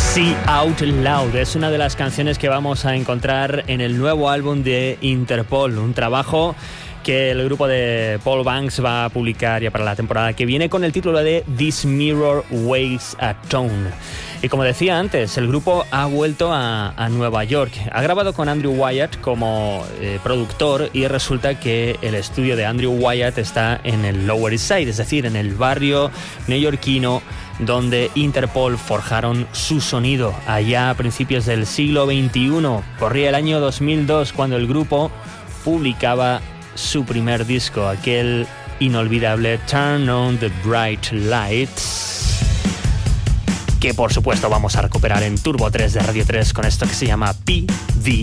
See Out Loud es una de las canciones que vamos a encontrar en el nuevo álbum de Interpol, un trabajo que el grupo de Paul Banks va a publicar ya para la temporada que viene con el título de This Mirror Weighs a Tone. Y como decía antes, el grupo ha vuelto a Nueva York. Ha grabado con Andrew Wyatt como productor y resulta que el estudio de Andrew Wyatt está en el Lower East Side, es decir, en el barrio neoyorquino donde Interpol forjaron su sonido allá a principios del siglo XXI. Corría el año 2002 cuando el grupo publicaba su primer disco, aquel inolvidable Turn on the Bright Lights, que por supuesto vamos a recuperar en Turbo 3 de Radio 3 con esto que se llama PV